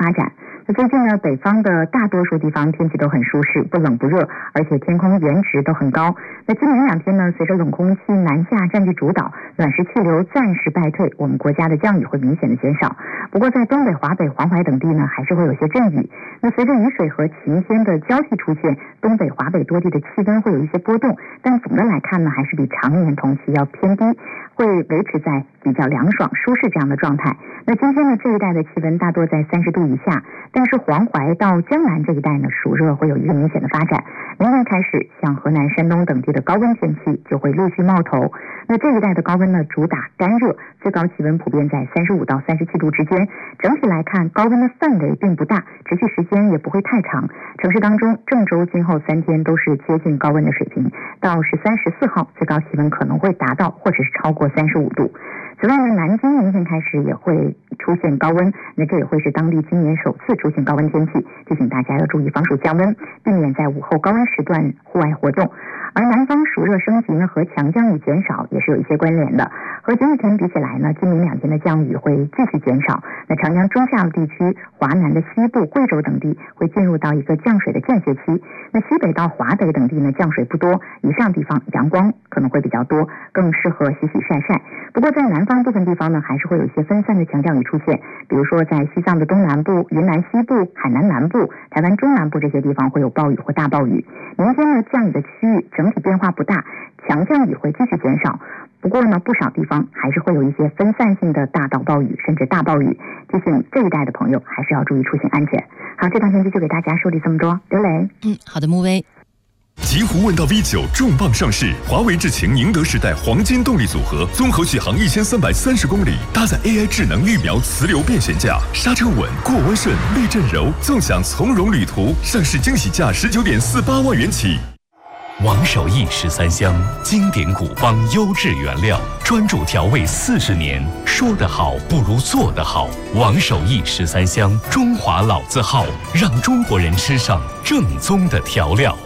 发展。那最近呢，北方的大多数地方天气都很舒适，不冷不热，而且天空原值都很高。那今明2天呢，随着冷空气南下占据主导，暖湿气流暂时败退，我们国家的降雨会明显的减少。不过在东北、华北、黄淮等地呢，还是会有些阵雨。那随着雨水和晴天的交替出现，东北、华北多地的气温会有一些波动，但总的来看呢，还是比常年同期要偏低，会维持在比较凉爽、舒适这样的状态。那今天呢，这一带的气温大多在30度以下，但是黄淮到江南这一带呢，暑热会有一个明显的发展。明天开始，像河南、山东等地的高温天气就会陆续冒头。那这一带的高温呢，主打干热，最高气温普遍在35到37度之间。整体来看，高温的范围并不大，持续时间也不会太长。城市当中，郑州今后3天都是接近高温的水平，到13、14号最高气温可能会达到或者是超过35度。此外呢，南京明天开始也会出现高温，那这也会是当地今年首次出现高温天气，提醒大家要注意防暑降温，避免在午后高温时段户外活动。而南方暑热升级呢，和强降雨减少也是有一些关联的。和前几天比起来呢，今明2天的降雨会继续减少。那长江中下游地区、华南的西部、贵州等地会进入到一个降水的间歇期。那西北到华北等地呢，降水不多，以上地方阳光可能会比较多，更适合洗洗晒晒。不过在南方部分地方呢，还是会有一些分散的强降雨出现，比如说在西藏的东南部、云南西部、海南南部、台湾中南部这些地方会有暴雨或大暴雨。明天呢，降雨的区域整体变化不大，强降雨会继续减少。不过呢，不少地方还是会有一些分散性的大到暴雨，甚至大暴雨，提醒这一带的朋友还是要注意出行安全。好，这档天气就给大家梳理这么多，刘磊。 好的，穆威。 极狐问道 V9 重磅上市，华为智擎宁德时代黄金动力组合，综合续航1330公里，搭载 AI 智能预瞄磁流变悬架，刹车稳，过弯顺，避震柔，纵享从容旅途。上市惊喜价19.48万元起。 王守义13香，经典古方，优质原料，专注调味40年。说得好不如做得好。王守义13香，中华老字号，让中国人吃上正宗的调料。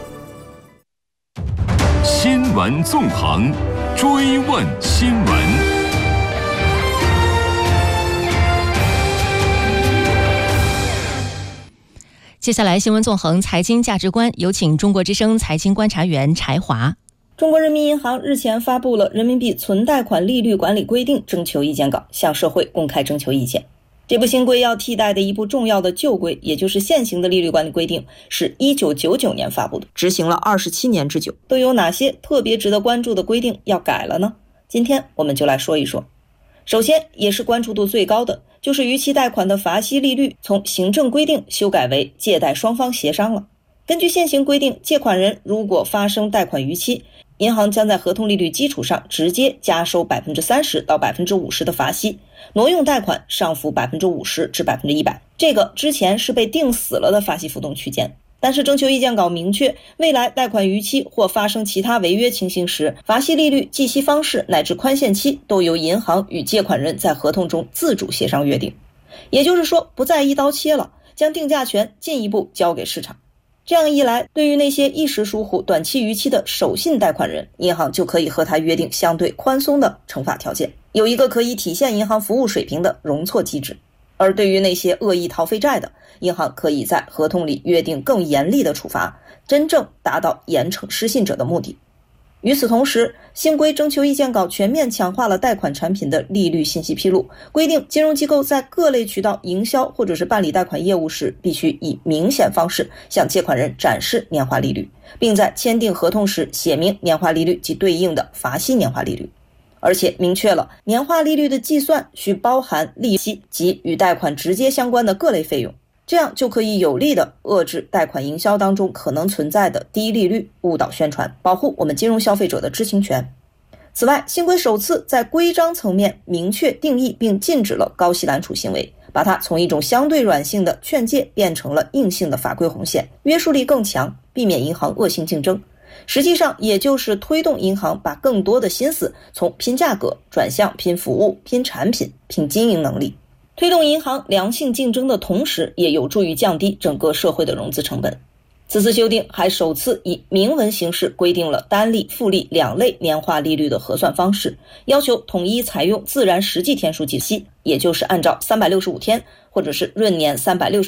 新闻纵横，追问新闻。 接下来新闻纵横财经价值观，有请中国之声财经观察员柴华。 中国人民银行日前发布了人民币存贷款利率管理规定征求意见稿，向社会公开征求意见。这部新规要替代的一部重要的旧规，也就是现行的利率管理规定，是1999年发布的，执行了27年之久。都有哪些特别值得关注的规定要改了呢？今天我们就来说一说。首先，也是关注度最高的，就是逾期贷款的罚息利率从行政规定修改为借贷双方协商了。根据现行规定，借款人如果发生贷款逾期，银行将在合同利率基础上直接加收 30% 到 50% 的罚息，挪用贷款上浮 50% 至 100%。 这个之前是被定死了的罚息浮动区间。但是征求意见稿明确，未来贷款逾期或发生其他违约情形时，罚息利率、计息方式乃至宽限期都由银行与借款人在合同中自主协商约定。也就是说，不再一刀切了，将定价权进一步交给市场。这样一来，对于那些一时疏忽、短期逾期的守信贷款人，银行就可以和他约定相对宽松的惩罚条件，有一个可以体现银行服务水平的容错机制。而对于那些恶意逃废债的，银行可以在合同里约定更严厉的处罚，真正达到严惩失信者的目的。与此同时，新规征求意见稿全面强化了贷款产品的利率信息披露，规定金融机构在各类渠道营销或者是办理贷款业务时，必须以明显方式向借款人展示年化利率，并在签订合同时写明年化利率及对应的罚息年化利率。而且明确了年化利率的计算需包含利息及与贷款直接相关的各类费用，这样就可以有力地遏制贷款营销当中可能存在的低利率误导宣传，保护我们金融消费者的知情权。此外，新规首次在规章层面明确定义并禁止了高息揽储行为，把它从一种相对软性的劝诫变成了硬性的法规红线，约束力更强，避免银行恶性竞争。实际上也就是推动银行把更多的心思从拼价格转向拼服务、拼产品、拼经营能力。推动银行良性竞争的同时，也有助于降低整个社会的融资成本。此次修订还首次以明文形式规定了单利、复利两类年化利率的核算方式，要求统一采用自然实际天数计息，也就是按照365天或者是闰年360